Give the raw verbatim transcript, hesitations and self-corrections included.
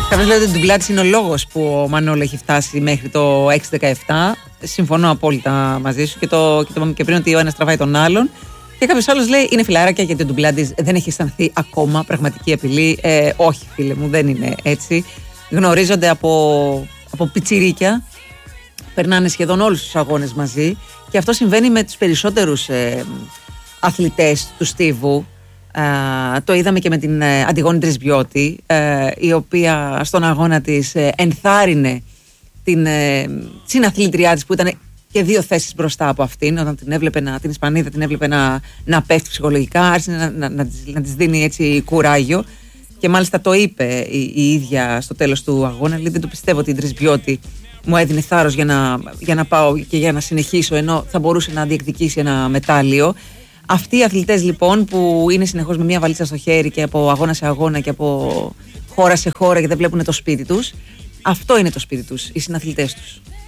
Κάποιος λέει ότι το ντουμπλάτης είναι ο λόγος που ο Μανόλο έχει φτάσει μέχρι το έξι δεκαεπτά. Συμφωνώ απόλυτα μαζί σου και το, και το είπαμε και πριν ότι ο ένας τραβάει τον άλλον. Και κάποιος άλλος λέει είναι φιλαράκια γιατί ο ντουμπλάτης δεν έχει αισθανθεί ακόμα πραγματική απειλή. Ε, όχι, φίλε μου, δεν είναι έτσι. Γνωρίζονται από, από πιτσιρίκια. Περνάνε σχεδόν όλους τους αγώνες μαζί. Και αυτό συμβαίνει με τους περισσότερους ε, αθλητές του στίβου. Uh, το είδαμε και με την uh, Αντιγόνη Τρισμπιώτη, uh, η οποία στον αγώνα της uh, ενθάρρυνε την uh, συναθλήτριά της που ήταν και δύο θέσεις μπροστά από αυτήν, όταν την έβλεπε να, την Ισπανίδα την έβλεπε να, να πέφτει ψυχολογικά, άρχισε να, να, να, να της δίνει έτσι κουράγιο και μάλιστα το είπε η, η ίδια στο τέλος του αγώνα, λέει δεν το πιστεύω ότι η Τρισμπιώτη μου έδινε θάρρος για να, για να πάω και για να συνεχίσω ενώ θα μπορούσε να διεκδικήσει ένα μετάλλιο. Αυτοί οι αθλητές λοιπόν που είναι συνεχώς με μια βαλίτσα στο χέρι και από αγώνα σε αγώνα και από χώρα σε χώρα και δεν βλέπουν το σπίτι τους, αυτό είναι το σπίτι τους, οι συναθλητές τους.